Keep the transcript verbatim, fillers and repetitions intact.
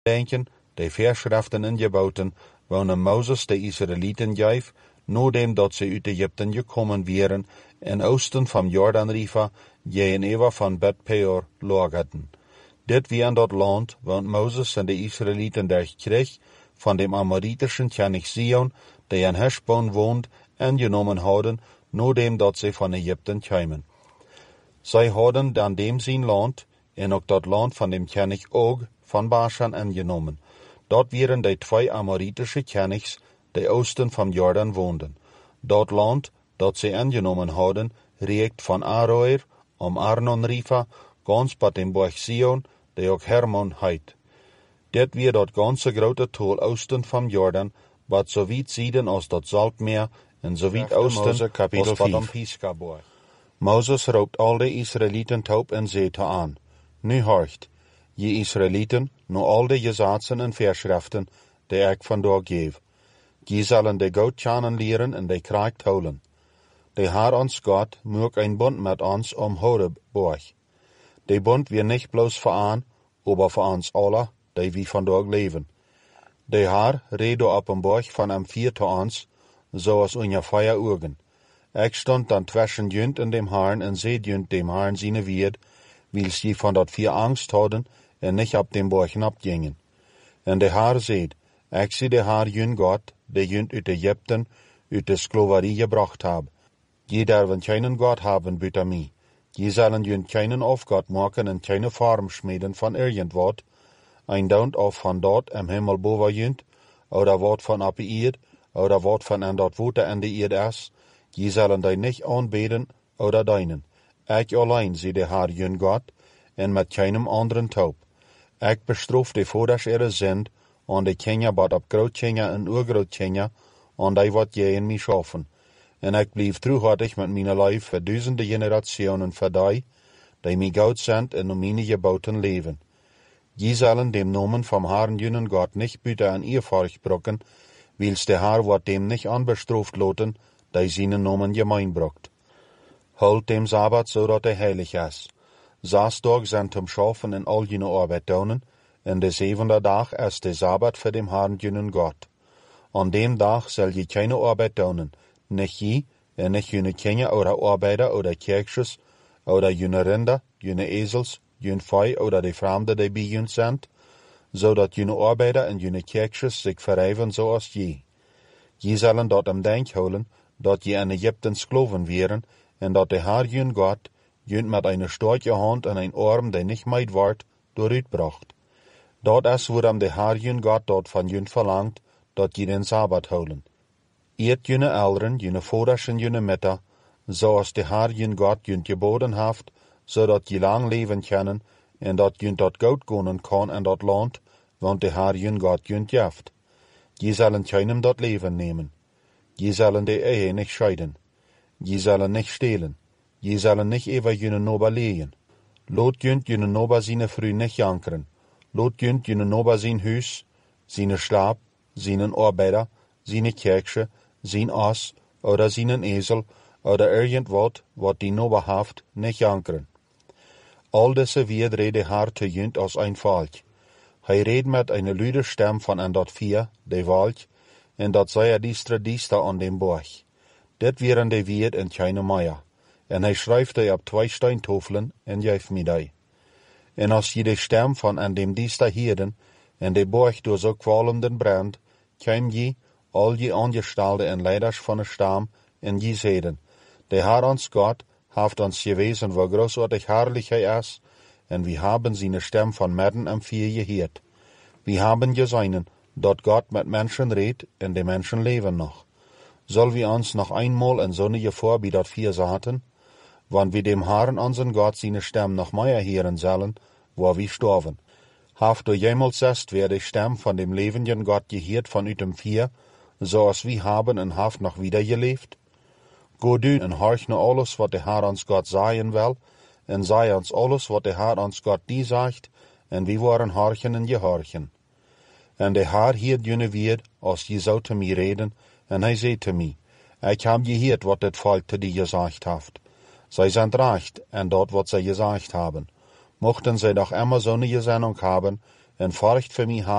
denken, de Verschriften ingeboten, wouden Mozes de Israëlieten geef, noodem dat ze uit Egypten gekomen waren en oosten van Jordanriver gegenüber van Bet Peor lagerden. Dit weer dat land, want Mozes en de Israëlieten daar kreeg van de Amoritischen koning Sihon, die in Heshbon woont, en genomen hadden, noodem dat ze van Egypten kwamen. Zij hadden dan dem zijn land, en ook dat land van dem koning Og van Bashan ingenomen. Dat waren de twee Amoritische konings, die oosten van Jordan woonden. Dat land, dat ze ingenomen hadden, reikt van Aroer om Arnon-river, gans bij dem berg Sion, die ook Hermon heet. Dit weer dat ganse grote tool oosten van Jordan, wat zo wiet zieden als dat Zaltmeer, en zo wiet oosten als wat am Pisgaborg. Mozes roept al de Israëlieten op en zei te aan, nu hoort, je Israëlieten, nu al de gezaatsen en verschriften, die ik vandaag geef. Je zullen de goed kennen leren en de kracht houden. De Heer ons God moet een bond met ons om Horeb borg. De bond weer niet bloos voor aan, maar voor ons alle, die we vandaag leven. De Heer reed op een borg van hem vier te ons, zoals onze vier ogen. Ik stond dan tussen junt en dem Heeren en zei junt dem Heeren zijn wierd, wils je van dat vier angst hadden en niet op dem borg opgingen. En de Heer zei, ik zie de Heer jun God, die junt uit Egypten, uit de sklaverie gebracht heb. Je derven geen God hebben buiten mij. Je zullen junt geen afgod maken en geen vorm smeden van irgendwat, een daunt of van dat im hemel boven junt, oder wat van op de eerd, oder wat van en dat water in de eerd is. Je zullen die niet aanbeden oder dienen. Ik alleen zie de Heer jun God, en met geen anderen taub. Ik bestraf de vaders ihre zend, aan de kinderen wat op grootkinderen en oergrootkinderen, aan die wat jij in mij schaffen. En ik blijf truhartig met mijn lijf voor duizenden generationen voor die, die mij goud zendt en om mijn geboten leven. Je zullen dem nomen van Herrn junnen God niet buiten een eervarig brokken, wils de Heer wordt dem niet aanbestraft laten, die zijn nomen gemeen brokt. Houd dem Sabbat zodat hij heilig is. Zes dag zijn om schaffen en al jene arbeid doen, en de zevende dag is de Sabbat voor dem Herrn junnen God. Aan dem dag zal je geen arbeid doen, niet je, en niet jene kinderen oder arbeider oder kerkjes, oder jene rinder, jene ezels, jene vee oder de vreemden die bij jun zijn, zodat jene arbeider en jene kerkjes zich verheven zoals je. Je zullen dat om denk houden, dat je in Egypten skloven waren, en dat de Heer jun God, jun met een sterke hand en een arm die niet meid wordt, dooruitbracht. Dat is waarom de Heer jun God dat van jun verlangt, dat je den Sabbat houden. Eet jene ouderen, jene vaders en jene mitter, zoals de Heer jun God jun geboden heeft, zodat je lang leven kunnen, en dat jun dat goed kunnen kan in dat land, want de Heer jun God jun geeft. Je zullen keinem dat leven nemen. Je zullen de ehe niet scheiden. Je zullen niet stelen. Je zullen niet over jene nober leien. Laat junt jene nober zijn vrouw niet jankeren. Laat junt jene nober zijn huis, zijn slaap, zijn arbeider, zijn kerkje, zijn as, oder zijn ezel, oder irgendwat wat die nober heeft, niet jankeren. Al deze weer reed de Heer te junt als een volk. Hij reed met een luide stem van en dat vier, de volk, en dat zei er diestra diestra aan dem borg. Dit waren de weer en keine meer. En hij schrijft die op twee steintofelen en geeft mij die. En als je de stem van en dem diestra hierden, en de borg door zo kwalenden brand, kwam je, al je aangestalde en leiders van de stam, en je zeiden, de Heer ons God heeft ons gewezen waar großartig herrlich hij is, en we hebben zijn stem van midden en vier gehoord. We hebben gezien dat God met mensen redt en de mensen leven nog. Zal we ons nog eenmaal in zonnige voor bij dat vier zaten? Want we dem Herrn onze God zijn stem nog meer horen zullen, waar we sterven. Heeft u jemals zest weer de stem van dem levenden God gehoord vanuit dem vier, zoals we hebben en heeft nog wieder geleefd? Go du en horch naar alles wat de Heer ons God zeggen wil, en zei ons alles wat de Heer ons God die zegt, en we waren horchen en gehorchen. En de Heer hield jene weer, als je zou te mij reden, en hij zei te mij, ik heb gehoord wat het volk te die gezegd heeft. Zij zijn recht en dat wat zij gezegd hebben. Mochten zij doch immer zo'n gezinnung hebben, en vaarcht voor mij